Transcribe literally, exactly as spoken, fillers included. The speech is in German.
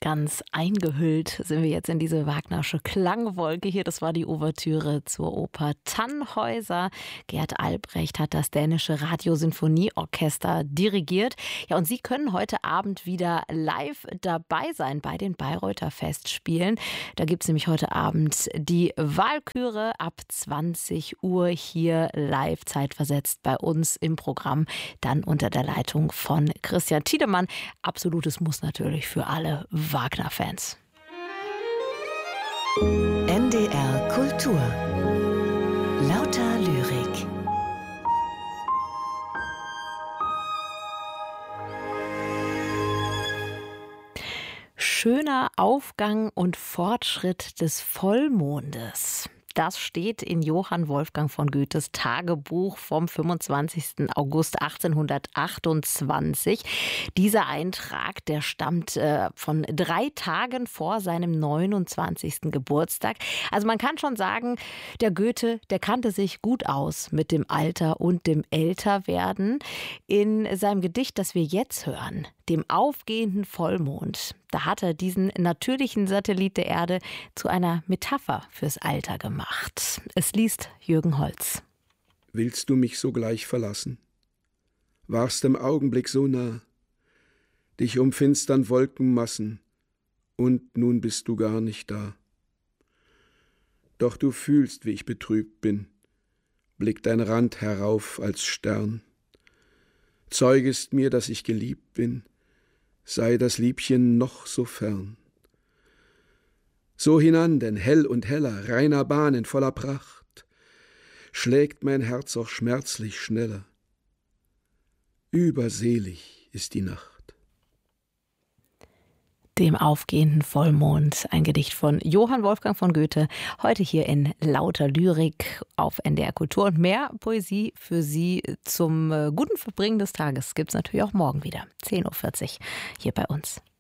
Ganz eingehüllt sind wir jetzt in diese Wagnersche Klangwolke hier. Das war die Ouvertüre zur Oper Tannhäuser. Gerd Albrecht hat das dänische Radiosinfonieorchester dirigiert. Ja, und Sie können heute Abend wieder live dabei sein bei den Bayreuther Festspielen. Da gibt es nämlich heute Abend die Walküre ab zwanzig Uhr hier live zeitversetzt bei uns im Programm. Dann unter der Leitung von Christian Tiedemann. Absolutes Muss natürlich für alle Wagner-Fans. N D R Kultur. Lauter Lyrik. Schöner Aufgang und Fortschritt des Vollmondes. Das steht in Johann Wolfgang von Goethes Tagebuch vom fünfundzwanzigsten August achtzehnhundertachtundzwanzig. Dieser Eintrag, der stammt äh, von drei Tagen vor seinem neunundzwanzigsten Geburtstag. Also man kann schon sagen, der Goethe, der kannte sich gut aus mit dem Alter und dem Älterwerden. In seinem Gedicht, das wir jetzt hören, dem aufgehenden Vollmond, da hat er diesen natürlichen Satellit der Erde zu einer Metapher fürs Alter gemacht. Es liest Jürgen Holz. Willst du mich sogleich verlassen? Warst im Augenblick so nah, dich umfinstern Wolkenmassen, und nun bist du gar nicht da. Doch du fühlst, wie ich betrübt bin, blickt dein Rand herauf als Stern. Zeugest mir, dass ich geliebt bin, sei das Liebchen noch so fern. So hinan, denn hell und heller, reiner Bahn in voller Pracht, schlägt mein Herz auch schmerzlich schneller. Überselig ist die Nacht. Dem aufgehenden Vollmond, ein Gedicht von Johann Wolfgang von Goethe, heute hier in Lauter Lyrik auf N D R Kultur. Und mehr Poesie für Sie zum guten Verbringen des Tages gibt es natürlich auch morgen wieder, zehn Uhr vierzig hier bei uns.